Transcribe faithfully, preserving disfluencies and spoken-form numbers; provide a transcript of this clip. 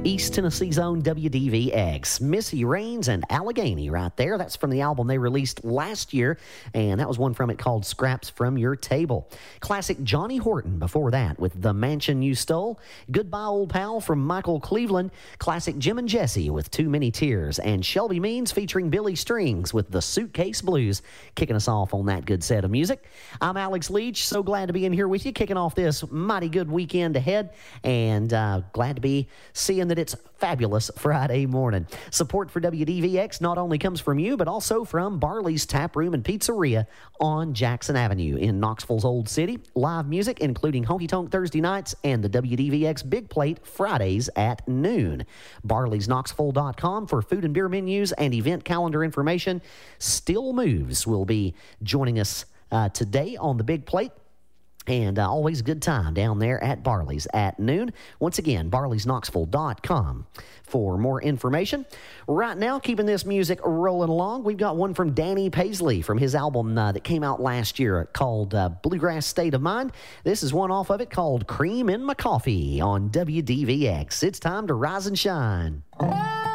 East Tennessee's own W D V X. Missy Raines and Allegheny right there. That's from the album they released last year, and that was one from it called Scraps from Your Table. Classic Johnny Horton before that with The Mansion You Stole. Goodbye Old Pal from Michael Cleveland. Classic Jim and Jesse with Too Many Tears. And Shelby Means featuring Billy Strings with The Suitcase Blues, kicking us off on that good set of music. I'm Alex Leach, so glad to be in here with you, kicking off this mighty good weekend ahead, and uh, glad to be seeing that it's fabulous Friday morning. Support for W D V X not only comes from you, but also from Barley's Tap Room and Pizzeria on Jackson Avenue in Knoxville's Old City. Live music, including Honky Tonk Thursday nights and the W D V X Big Plate Fridays at noon. Barleys Knoxville dot com for food and beer menus and event calendar information. Still Moves will be joining us uh, today on the Big Plate. And uh, always a good time down there at Barley's at noon. Once again, Barleys Knoxville dot com for more information. Right now, keeping this music rolling along, we've got one from Danny Paisley from his album uh, that came out last year called uh, Bluegrass State of Mind. This is one off of it called Cream in My Coffee on W D V X. It's time to rise and shine.